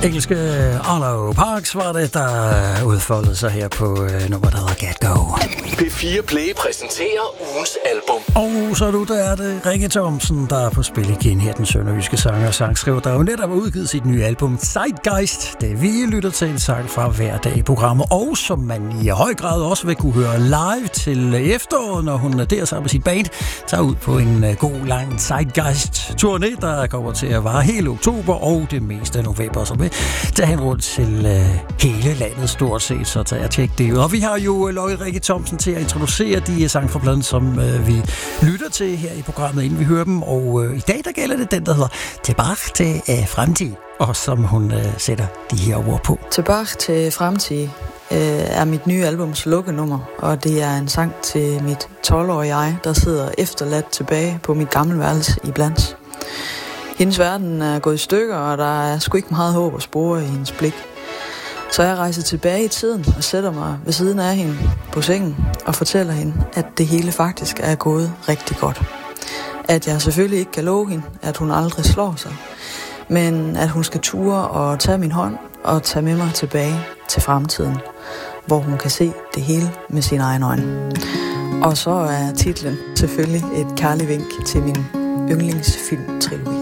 Engelske Arlo Parks var det, der udfoldede sig her på nummer, der hedder Get Go. P4 Play præsenterer ugens album. Og så nu, der er det Rikke Thomsen, der er på spil igen her, den sønderjyske sanger og sangskriver, der jo netop har udgivet sit nye album Zeitgeist. Det vi lytter til en sang fra hver dag i programmet, og som man i høj grad også vil kunne høre live til efteråret, når hun der sammen med sit band tager ud på en god lang Zeitgeist-turné, der kommer til at vare hele oktober og det meste af november, så vil tage hen rundt til hele landet stort set, så tager jeg tjek det ud. Og vi har jo lovet Rikke Thomsen til at introducere de sange fra pladen, som vi lytter til her i programmet, inden vi hører dem. Og i dag, der gælder det den, der hedder Tilbage til fremtid, og som hun sætter de her ord på. Tilbage til fremtid er mit nye albums lukkenummer, og det er en sang til mit 12-årige jeg, der sidder efterladt tilbage på mit gamle værelse i Blans. Hendes verden er gået i stykker, og der er sgu ikke meget håb at spore i hendes blik. Så jeg rejser tilbage i tiden og sætter mig ved siden af hende på sengen og fortæller hende, at det hele faktisk er gået rigtig godt. At jeg selvfølgelig ikke kan love hende, at hun aldrig slår sig, men at hun skal ture og tage min hånd og tage med mig tilbage til fremtiden, hvor hun kan se det hele med sine egne øjne. Og så er titlen selvfølgelig et kærlig vink til min yndlingsfilmtrilogi.